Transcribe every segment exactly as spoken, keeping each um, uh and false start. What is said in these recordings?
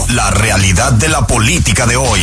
la realidad de la política de hoy.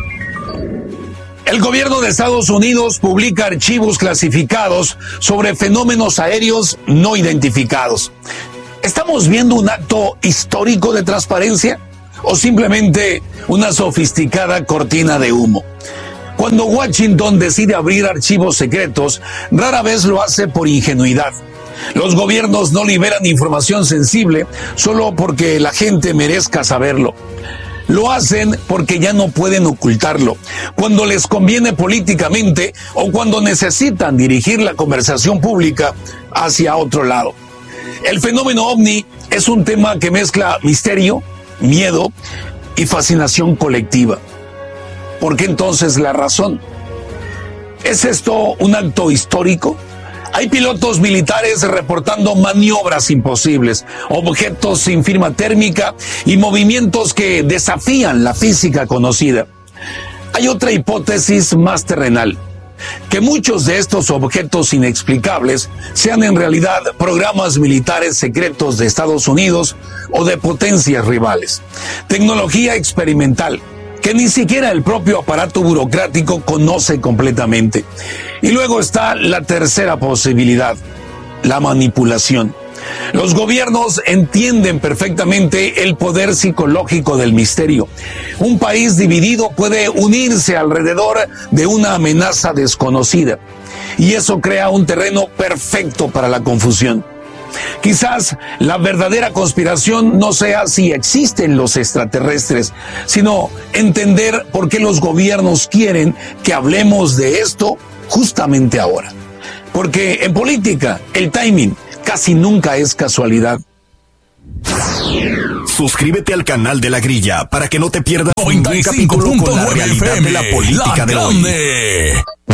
El gobierno de Estados Unidos publica archivos clasificados sobre fenómenos aéreos no identificados. ¿Estamos viendo un acto histórico de transparencia o simplemente una sofisticada cortina de humo? Cuando Washington decide abrir archivos secretos, rara vez lo hace por ingenuidad. Los gobiernos no liberan información sensible solo porque la gente merezca saberlo. Lo hacen porque ya no pueden ocultarlo, cuando les conviene políticamente o cuando necesitan dirigir la conversación pública hacia otro lado. El fenómeno ovni es un tema que mezcla misterio, miedo y fascinación colectiva. ¿Por qué entonces la razón? ¿Es esto un acto histórico? Hay pilotos militares reportando maniobras imposibles, objetos sin firma térmica y movimientos que desafían la física conocida. Hay otra hipótesis más terrenal, que muchos de estos objetos inexplicables sean en realidad programas militares secretos de Estados Unidos o de potencias rivales. Tecnología experimental que ni siquiera el propio aparato burocrático conoce completamente. Y luego está la tercera posibilidad, la manipulación. Los gobiernos entienden perfectamente el poder psicológico del misterio. Un país dividido puede unirse alrededor de una amenaza desconocida, y eso crea un terreno perfecto para la confusión. Quizás la verdadera conspiración no sea si existen los extraterrestres, sino entender por qué los gobiernos quieren que hablemos de esto justamente ahora. Porque en política, el timing casi nunca es casualidad. Suscríbete al canal de La Grilla para que no te pierdas ningún capítulo con la realidad de la política de hoy.